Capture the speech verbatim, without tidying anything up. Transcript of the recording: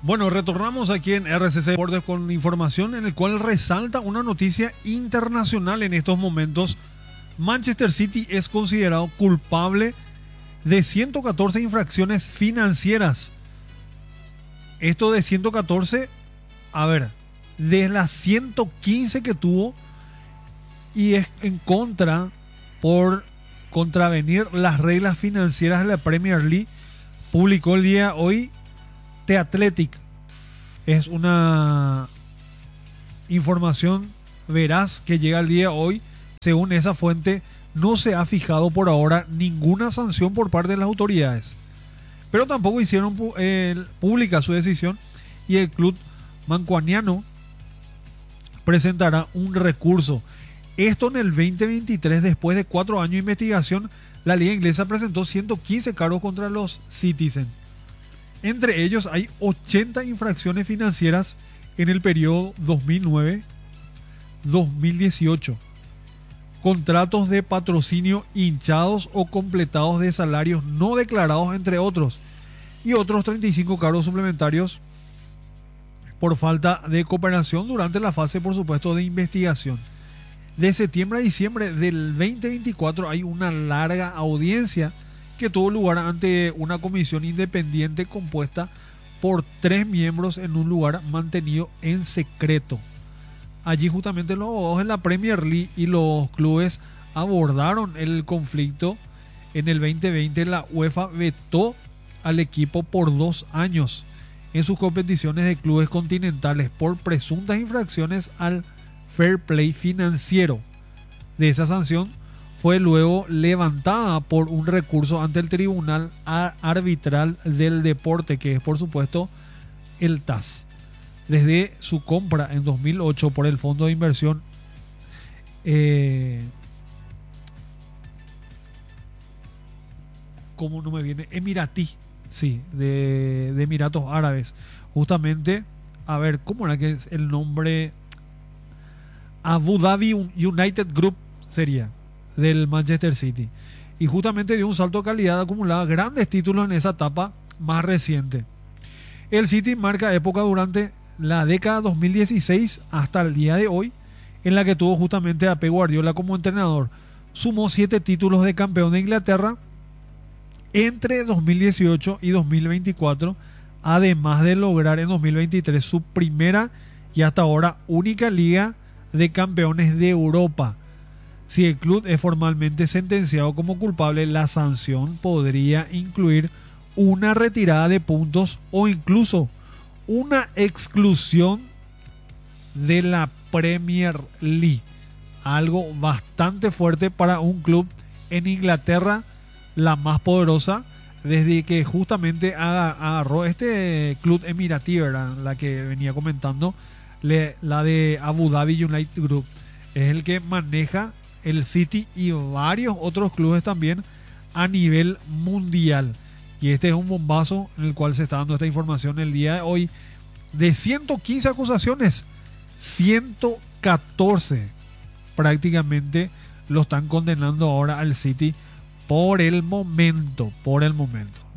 Bueno, retornamos aquí en R C C Deportes con información en el cual resalta una noticia internacional en estos momentos. Manchester City es considerado culpable de ciento catorce infracciones financieras. Esto de ciento catorce, a ver, de las ciento quince que tuvo, y es en contra por contravenir las reglas financieras de la Premier League, publicó el día de hoy The Athletic. Es una información veraz que llega el día de hoy. Según esa fuente, no se ha fijado por ahora ninguna sanción por parte de las autoridades, pero tampoco hicieron eh, pública su decisión, y el club mancuaniano presentará un recurso. Esto en el veinte veintitrés, después de cuatro años de investigación, la liga inglesa presentó ciento quince cargos contra los Citizen. Entre ellos hay ochenta infracciones financieras en el periodo dos mil nueve a dos mil dieciocho. Contratos de patrocinio hinchados o completados de salarios no declarados, entre otros. Y otros treinta y cinco cargos suplementarios por falta de cooperación durante la fase, por supuesto, de investigación. De septiembre a diciembre del veinte veinticuatro hay una larga audiencia que tuvo lugar ante una comisión independiente compuesta por tres miembros en un lugar mantenido en secreto. Allí justamente los abogados de la Premier League y los clubes abordaron el conflicto. En el veinte veinte la UEFA vetó al equipo por dos años en sus competiciones de clubes continentales por presuntas infracciones al fair play financiero. De esa sanción fue luego levantada por un recurso ante el Tribunal Arbitral del Deporte, que es por supuesto el T A S. Desde su compra en dos mil ocho por el fondo de inversión eh, ¿cómo no me viene? Emiratí, sí, de, de Emiratos Árabes. Justamente, a ver, ¿cómo era que es el nombre? Abu Dhabi United Group sería, del Manchester City. Y justamente dio un salto de calidad acumulada, grandes títulos en esa etapa más reciente. El City marca época durante la década dos mil dieciséis hasta el día de hoy, en la que tuvo justamente a Pep Guardiola como entrenador. Sumó siete títulos de campeón de Inglaterra entre dos mil dieciocho y dos mil veinticuatro, además de lograr en dos mil veintitrés su primera y hasta ahora única Liga de Campeones de Europa. Si el club es formalmente sentenciado como culpable, la sanción podría incluir una retirada de puntos o incluso una exclusión de la Premier League. Algo bastante fuerte para un club en Inglaterra, la más poderosa, desde que justamente agarró este club emiratí, ¿verdad? La que venía comentando, la de Abu Dhabi United Group. Es el que maneja el City y varios otros clubes también a nivel mundial. Y este es un bombazo en el cual se está dando esta información el día de hoy. De ciento quince acusaciones, ciento catorce prácticamente lo están condenando ahora al City por el momento, por el momento.